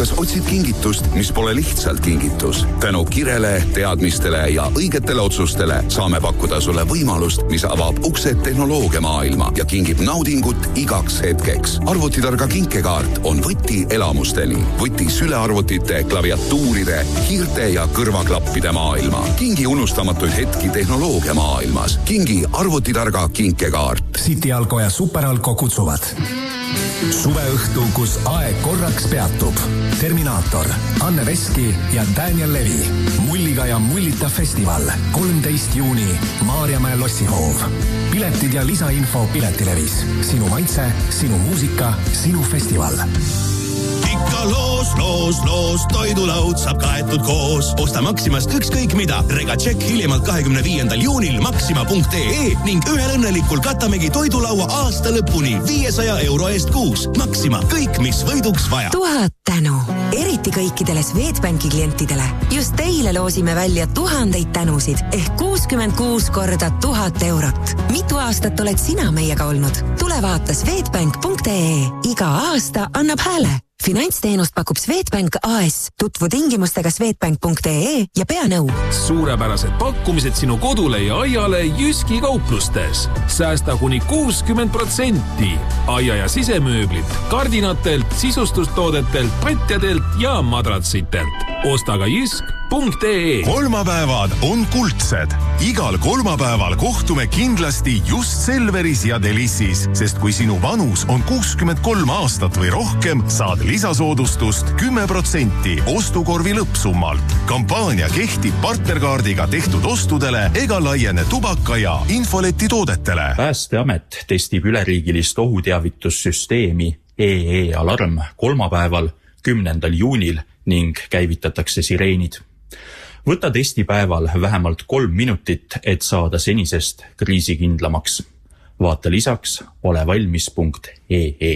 kas otsid kingitust, mis pole lihtsalt kingitus? Tänu kirele, teadmistele ja õigetele otsustele saame pakkuda sulle võimalust, mis avab uksed tehnoloogiamaailma ja kingib naudingut igaks hetkeks. Arvutitarga kinkekaart on võti elamusteni. Võti sülearvutite, klaviatuuride, hiirte ja kõrvaklappide maailma. Kingi unustamatuid hetki tehnoloogiamaailmas. Kingi arvutitarga kinkekaart. City Alko ja Super Alko kutsuvad. Suveõhtu, kus aeg korraks peatub. Terminaator, Anne Veski ja Daniel Levi. Mulliga ja mullita festival. 13 juuni, Maarjamäe lossihoov. Piletid ja lisainfo Piletilevis. Sinu maitse, sinu muusika, sinu festival. Ikka loos, toidulaud saab kaetud koos. Osta Maximast ükskõik mida. Rega tšekk hiljemalt 25. juunil maxima.ee ning ühel õnnelikul katamegi toidulaua aasta lõpuni 500 euro eest kuus. Maxima, kõik mis võiduks vaja. 1000 tänu. Eriti kõikidele Swedbanki klientidele. Just teile loosime välja 1000 tänusid ehk 66 korda 1000 eurot. Mitu aastat oled sina meiega olnud? Tule vaata swedbank.ee. Iga aasta annab hääle. Finantsteenust pakub Swedbank AS. Tutvu tingimustega swedbank.ee ja pea nõu. Suurepärased pakkumised sinu kodule ja aiale Jyski kauplustes. Säästa kuni 60%. Aia ja sisemööblit, kardinatelt, sisustustoodetelt, patjadelt ja madratsitelt. Osta ka jysk.ee. Kolmapäevad on kuldsed. Igal kolmapäeval kohtume kindlasti just Selveris ja Delissis, sest kui sinu vanus on 63 aastat või rohkem, saad lisasoodustust 10% ostukorvi lõppsummalt. Kampaania kehtib partnerkaardiga tehtud ostudele ega laiene tubaka ja infoleti toodetele. Päästeamet testib üleriigilist ohuteavitussüsteemi EE-alarm kolmapäeval 10. juunil ning käivitatakse sireenid. Võta testipäeval vähemalt 3 minutit, et saada senisest kriisikindlamaks. Vaata lisaks olevalmis.ee.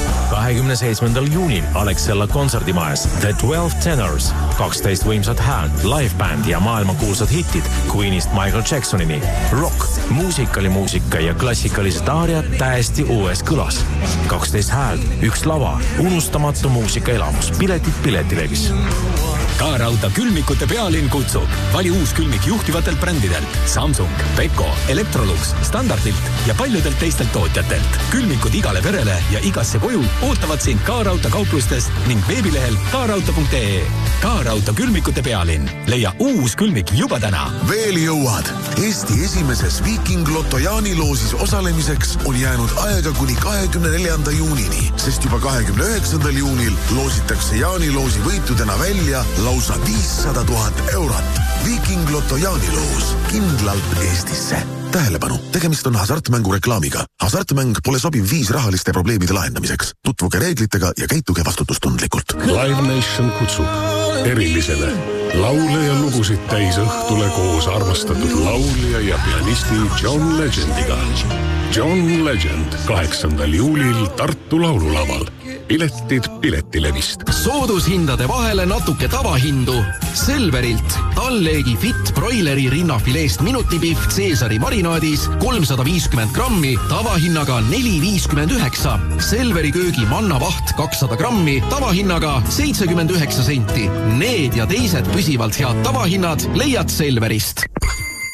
27. juunil Alexella kontserdimajas The 12 Tenors, 12 võimsat häält, livebänd ja maailmakuulsad hitid Queenist Michael Jacksonini. Rock, muusikalimuusika ja klassikalised aariad täiesti uues kõlas. 12 häält, 1 lava, unustamatu muusikaelamus. Piletid Piletilevis. K-Rauta külmikute pealinn kutsub. Vali uus külmik juhtivatelt brändidelt Samsung, Beko, Electrolux, Standardilt ja paljudelt teistelt tootjatelt. Külmikud igale perele ja igasse koju ootavad sind K-Rauta kauplustest ning veebilehel krauta.ee. K-Rauta külmikute pealinn. Leia uus külmik juba täna. Veel jõuad. Eesti esimeses Viking Lotto jaaniloosis osalemiseks on jäänud aega kuni 24. juunini, sest juba 29. juunil loositakse jaaniloosi võitudena välja lausa 500 000 eurot. Viking Lotto jaaniloos kindlalt Eestisse. Tähelepanu, tegemist on hasartmängu reklaamiga. Hasartmäng pole sobiv viis rahaliste probleemide lahendamiseks. Tutvuge reeglitega ja käituge vastutustundlikult. Live Nation kutsub erilisele laule ja lugusid täis õhtule koos armastatud laulja ja pianisti John Legendiga. John Legend 8. juulil Tartu laululaval. Piletid Piletilevist. Soodushindade vahele natuke tavahindu. Selverilt Talleegi Fit broileri rinnafileest minutipihv Caesari marinaadis 350 grammi tavahinnaga 4,59. Selveri köögi mannavaht 200 grammi tavahinnaga 79 senti. Need ja teised püsivalt head tavahinnad leiad Selverist.